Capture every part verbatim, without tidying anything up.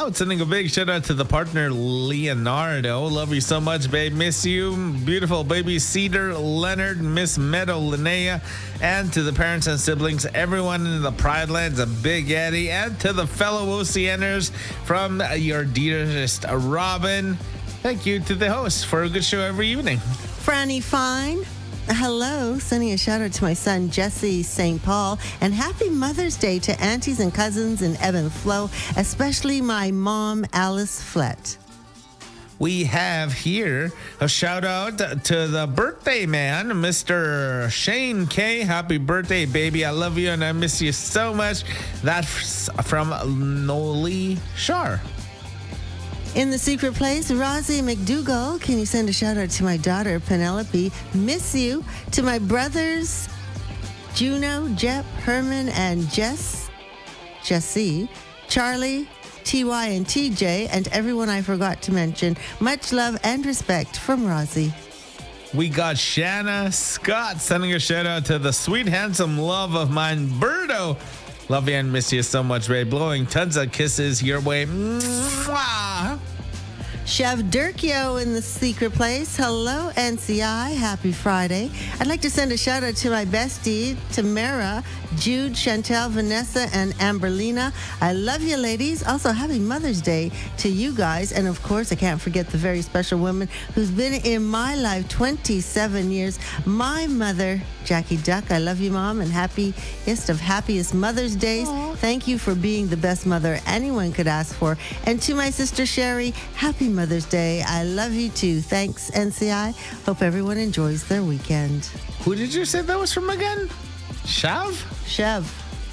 out. Sending a big shout out to the partner, Leonardo. Love you so much, babe. Miss you. Beautiful baby Cedar, Leonard, Miss Meadow, Linnea. And to the parents and siblings, everyone in the Pride Lands, a big Eddie. And to the fellow Oceaners from your dearest Robin. Thank you to the host for a good show every evening. Franny Fine. Hello, sending a shout out to my son Jesse Saint Paul, and happy Mother's Day to aunties and cousins in Ebb and Flow, especially my mom Alice Flett. We have here a shout out to the birthday man, Mister Shane K. Happy birthday, baby. I love you and I miss you so much. That's from Noli Shar. In the secret place, Rosie McDougall, can you send a shout out to my daughter, Penelope? Miss you. To my brothers, Juno, Jep, Herman, and Jess, Jessie, Charlie, T Y, and T J, and everyone I forgot to mention. Much love and respect from Rosie. We got Shanna Scott sending a shout out to the sweet, handsome love of mine, Birdo. Love you and miss you so much, babe. Blowing tons of kisses your way. Mwah. Chef Dirkio in the secret place. Hello, N C I. Happy Friday. I'd like to send a shout out to my bestie, Tamara, Jude, Chantel, Vanessa, and Amberlina. I love you, ladies. Also, happy Mother's Day to you guys. And of course, I can't forget the very special woman who's been in my life twenty-seven years. My mother, Jackie Duck. I love you, Mom, and happiest of happiest Mother's Days. Aww. Thank you for being the best mother anyone could ask for. And to my sister, Sherry, happy Mother's Day. I love you too. Thanks, N C I. Hope everyone enjoys their weekend. Who did you say that was from again? Shav? Chev.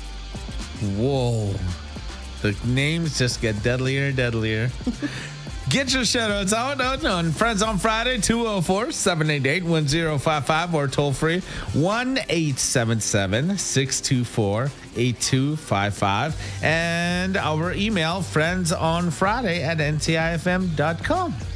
Whoa. The names just get deadlier and deadlier. Get your shout-outs out, out on Friends on Friday, two oh four, seven eight eight, one oh five five, or toll free, one eight seven seven, six two four, eight two five five. And our email, friendsonfriday at n c i f m dot com.